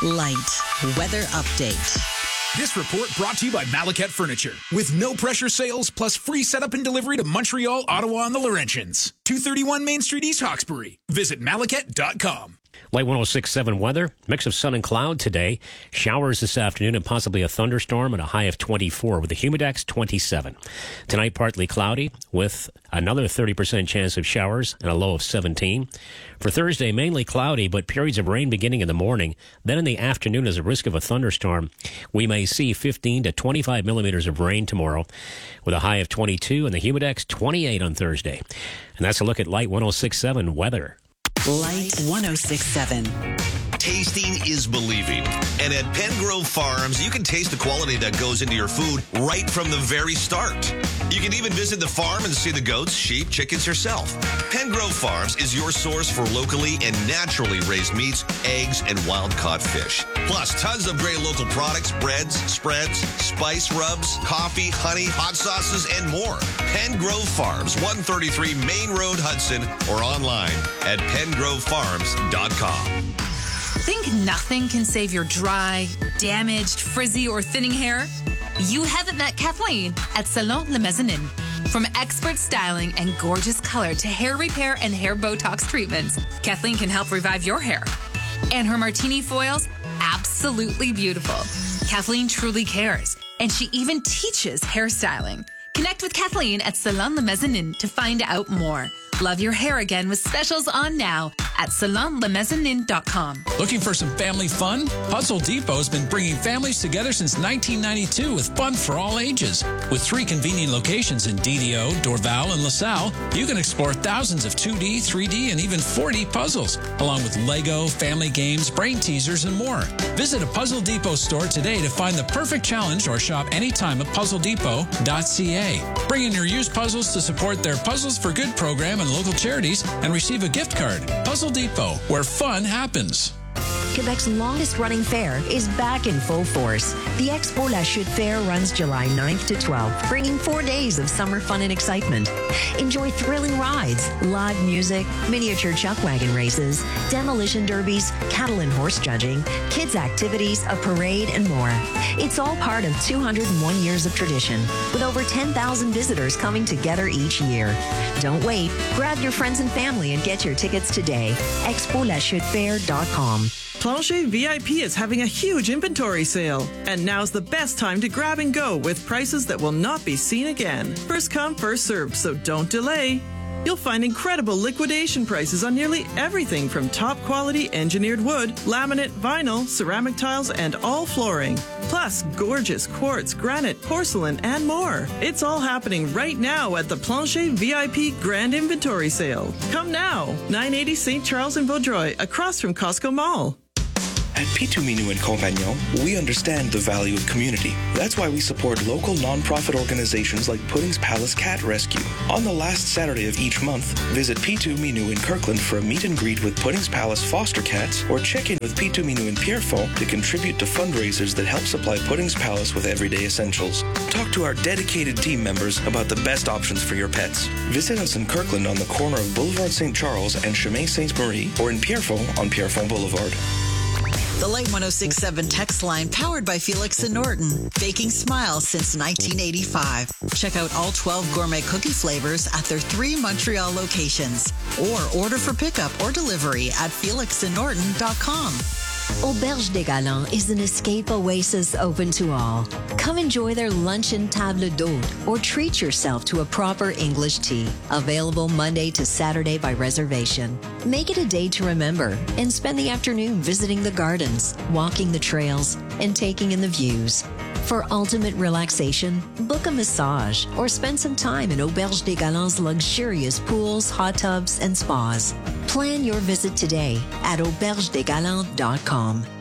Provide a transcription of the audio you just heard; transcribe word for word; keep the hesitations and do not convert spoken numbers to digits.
Light weather update. This report brought to you by Malacat Furniture. With no pressure sales plus free setup and delivery to Montreal, Ottawa, and the Laurentians. two thirty-one Main Street, East Hawkesbury. Visit malacat dot com. Light one oh six point seven weather. Mix of sun and cloud today. Showers this afternoon and possibly a thunderstorm and a high of twenty-four with a humidex twenty-seven. Tonight, partly cloudy with another thirty percent chance of showers and a low of seventeen. For Thursday, mainly cloudy, but periods of rain beginning in the morning. Then in the afternoon, as a risk of a thunderstorm, we may see fifteen to twenty-five millimeters of rain tomorrow with a high of twenty-two and the humidex twenty-eight on Thursday. And that's a look at Light one oh six point seven weather. Light one oh six point seven. Tasting is believing. And at Pengrove Farms, you can taste the quality that goes into your food right from the very start. You can even visit the farm and see the goats, sheep, chickens yourself. Pengrove Farms is your source for locally and naturally raised meats, eggs, and wild-caught fish. Plus, tons of great local products, breads, spreads, spice rubs, coffee, honey, hot sauces, and more. Pengrove Farms, one thirty-three Main Road, Hudson, or online at pengrove farms dot com. Think nothing can save your dry, damaged, frizzy, or thinning hair? You haven't met Kathleen at Salon Le Mezzanine. From expert styling and gorgeous color to hair repair and hair Botox treatments, Kathleen can help revive your hair. And her martini foils, absolutely beautiful. Kathleen truly cares, and she even teaches hairstyling. Connect with Kathleen at Salon Le Mezzanine to find out more. Love your hair again with specials on now at salon le mezzanine dot com. Looking for some family fun? Puzzle Depot has been bringing families together since nineteen ninety-two with fun for all ages. With three convenient locations in D D O, Dorval, and LaSalle, you can explore thousands of two D, three D, and even four D puzzles, along with Lego, family games, brain teasers, and more. Visit a Puzzle Depot store today to find the perfect challenge or shop anytime at puzzle depot dot c a. Bring in your used puzzles to support their Puzzles for Good program and local charities and receive a gift card. Puzzle Depot, where fun happens. Quebec's longest-running fair is back in full force. The Expo La Chute Fair runs July ninth to twelfth, bringing four days of summer fun and excitement. Enjoy thrilling rides, live music, miniature chuck wagon races, demolition derbies, cattle and horse judging, kids' activities, a parade, and more. It's all part of two hundred one years of tradition, with over ten thousand visitors coming together each year. Don't wait. Grab your friends and family and get your tickets today. expo la chute fair dot com. Plancher V I P is having a huge inventory sale. And now's the best time to grab and go with prices that will not be seen again. First come, first served, so don't delay. You'll find incredible liquidation prices on nearly everything from top quality engineered wood, laminate, vinyl, ceramic tiles, and all flooring. Plus, gorgeous quartz, granite, porcelain, and more. It's all happening right now at the Plancher V I P Grand Inventory Sale. Come now, nine eighty Saint Charles in Vaudreuil, across from Costco Mall. At P two Minou and Compagnon, we understand the value of community. That's why we support local nonprofit organizations like Pudding's Palace Cat Rescue. On the last Saturday of each month, visit P two Minou in Kirkland for a meet and greet with Pudding's Palace foster cats, or check in with P two Minou in Pierrefonds to contribute to fundraisers that help supply Pudding's Palace with everyday essentials. Talk to our dedicated team members about the best options for your pets. Visit us in Kirkland on the corner of Boulevard Saint Charles and Chemin Sainte-Marie, or in Pierrefonds on Pierrefonds Boulevard. The Light one oh six point seven text line powered by Felix and Norton. Baking smiles since nineteen eighty-five. Check out all twelve gourmet cookie flavors at their three Montreal locations. Or order for pickup or delivery at felix and norton dot com. Auberge des Galants is an escape oasis open to all. Come enjoy their luncheon table d'hôte or treat yourself to a proper English tea. Available Monday to Saturday by reservation. Make it a day to remember and spend the afternoon visiting the gardens, walking the trails, and taking in the views. For ultimate relaxation, book a massage or spend some time in Auberge des Galants' luxurious pools, hot tubs, and spas. Plan your visit today at auberge des galants dot com.